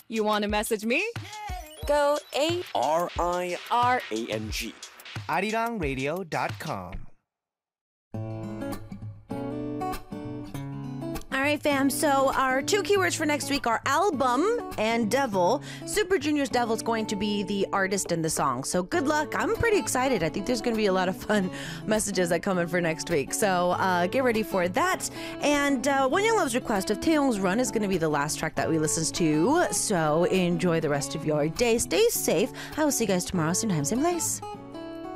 You want to message me? Go RIRANG. ArirangRadio.com. All right, fam. So our two keywords for next week are album and devil. Super Junior's Devil is going to be the artist in the song. So good luck. I'm pretty excited. I think there's going to be a lot of fun messages that come in for next week. So get ready for that. And One Young Love's request of Taeyong's Run is going to be the last track that we listen to. So enjoy the rest of your day. Stay safe. I will see you guys tomorrow, same time, same place.